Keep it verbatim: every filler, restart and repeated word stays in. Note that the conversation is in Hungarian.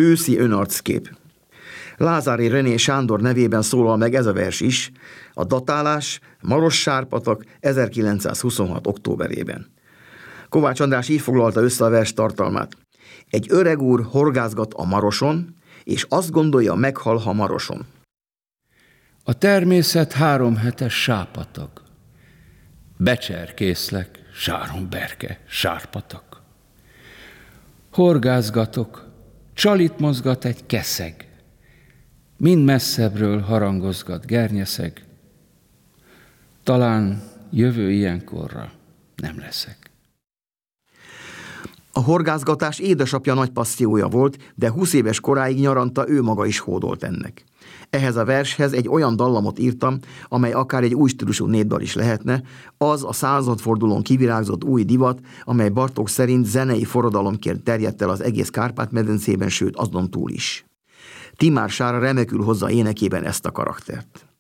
Őszi önarckép. Lázári René Sándor nevében szólal meg ez a vers is, a datálás Maros-Sárpatak ezerkilencszázhuszonhat. októberében. Kovács András így foglalta össze a vers tartalmát. Egy öreg úr horgászgat a Maroson, és azt gondolja, meghal hamaroson. A természet három hetes sápatak. Becserkészlek, sáron berke, sárpatak. Horgászgatok, csalit mozgat egy keszeg, mind messzebbről harangozgat gernyeszeg. Talán jövő ilyenkorra nem leszek. A horgászgatás édesapja nagy passziója volt, de húsz éves koráig nyaranta ő maga is hódolt ennek. Ehhez a vershez egy olyan dallamot írtam, amely akár egy új stílusú népdal is lehetne, az a századfordulón kivirágzott új divat, amely Bartók szerint zenei forradalomként terjedt el az egész Kárpát-medencében, sőt azon túl is. Timár Sára remekül hozza énekében ezt a karaktert.